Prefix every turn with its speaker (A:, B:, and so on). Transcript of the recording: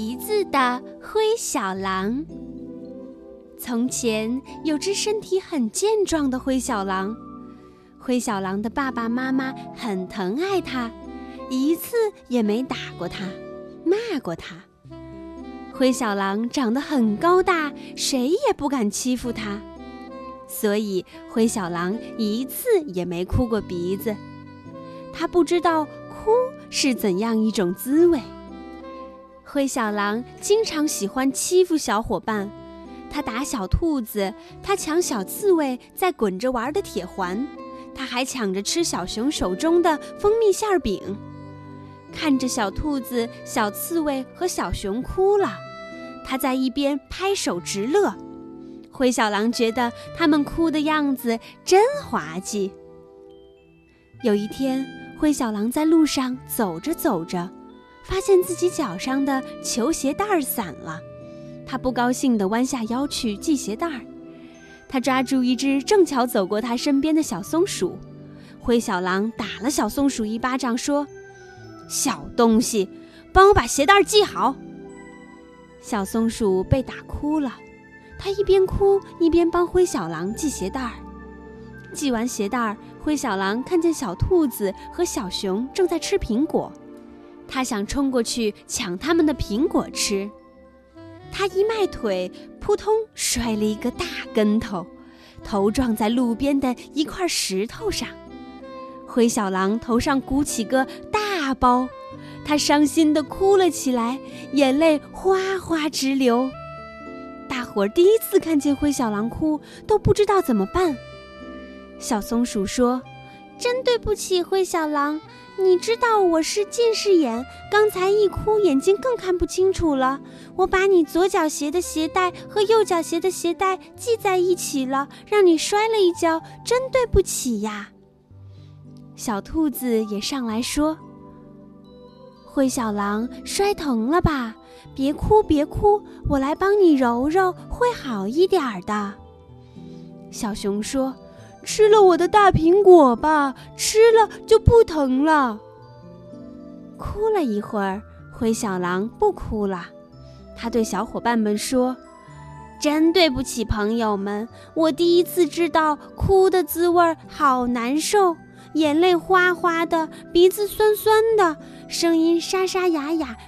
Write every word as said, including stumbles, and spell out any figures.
A: 鼻子的灰小狼。从前有只身体很健壮的灰小狼，灰小狼的爸爸妈妈很疼爱它，一次也没打过它，骂过它。灰小狼长得很高大，谁也不敢欺负它，所以灰小狼一次也没哭过鼻子。它不知道哭是怎样一种滋味。灰小狼经常喜欢欺负小伙伴，他打小兔子，他抢小刺猬在滚着玩的铁环，他还抢着吃小熊手中的蜂蜜馅饼。看着小兔子、小刺猬和小熊哭了，他在一边拍手直乐。灰小狼觉得他们哭的样子真滑稽。有一天，灰小狼在路上走着走着，发现自己脚上的球鞋带散了，他不高兴地弯下腰去系鞋带儿。他抓住一只正巧走过他身边的小松鼠，灰小狼打了小松鼠一巴掌，说：“小东西，帮我把鞋带系好。”小松鼠被打哭了，他一边哭一边帮灰小狼系鞋带儿。系完鞋带儿，灰小狼看见小兔子和小熊正在吃苹果，他想冲过去抢他们的苹果吃。他一迈腿，扑通摔了一个大跟头，头撞在路边的一块石头上。灰小狼头上鼓起个大包，他伤心地哭了起来，眼泪哗哗直流。大伙儿第一次看见灰小狼哭，都不知道怎么办。小松鼠说：“真对不起，灰小狼，你知道我是近视眼，刚才一哭眼睛更看不清楚了。我把你左脚鞋的鞋带和右脚鞋的鞋带系在一起了，让你摔了一跤，真对不起呀。”小兔子也上来说：“灰小狼，摔疼了吧？别哭别哭，我来帮你揉揉，会好一点的。”小熊说：“吃了我的大苹果吧，吃了就不疼了。”哭了一会儿，灰小狼不哭了。他对小伙伴们说：“真对不起，朋友们，我第一次知道哭的滋味好难受，眼泪哗哗的，鼻子酸酸的，声音沙沙哑哑，